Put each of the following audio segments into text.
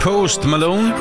Post Malone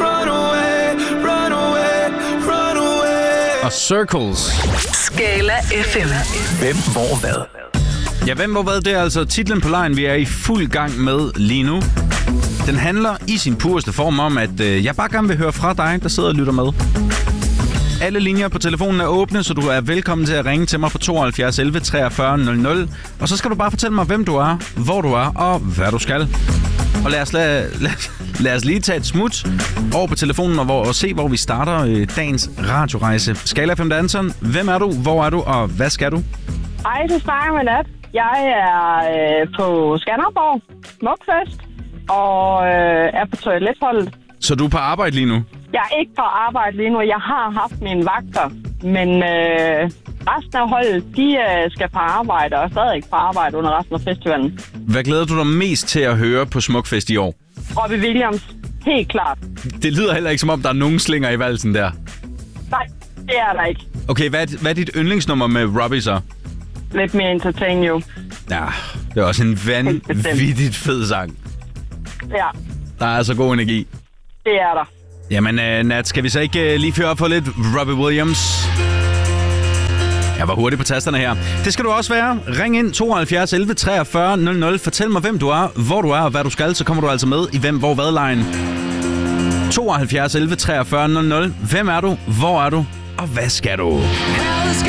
og Circles. Skala FM. Hvem, hvor, hvad? Ja, hvem, hvor, hvad? Det er altså titlen på lejen, vi er i fuld gang med lige nu. Den handler i sin pureste form om, at jeg bare gerne vil høre fra dig, der sidder og lytter med. Alle linjer på telefonen er åbne, så du er velkommen til at ringe til mig på 72 11 43 00. Og så skal du bare fortælle mig, hvem du er, hvor du er og hvad du skal. Og lad os lige tage et smut over på telefonen og se, hvor vi starter dagens radiorejse. Skala FM Danson, hvem er du, hvor er du og hvad skal du? Hej, det snakker med Nat. Jeg er på Skanderborg Smukfest og er på toiletholdet. Så du er på arbejde lige nu? Jeg er ikke på arbejde lige nu. Jeg har haft mine vagter, men resten af holdet, de skal på arbejde og er stadig ikke på arbejde under resten af festivalen. Hvad glæder du dig mest til at høre på Smukfest i år? Robbie Williams, helt klart. Det lyder heller ikke som om, der er nogen slinger i valsen der. Nej, det er der ikke. Okay, hvad er dit yndlingsnummer med Robbie så? Let Me Entertain You. Ja, det er også en vanvittigt fed sang. Ja. Der er så god energi. Det er der. Jamen, Nat, skal vi så ikke lige fyre op for lidt Robbie Williams? Jeg var hurtig på tasterne her. Det skal du også være. Ring ind 72 11 43 00. Fortæl mig, hvem du er, hvor du er og hvad du skal. Så kommer du altså med i hvem, hvor, hvad-lejen. 72 11 43 00. Hvem er du, hvor er du og hvad skal du?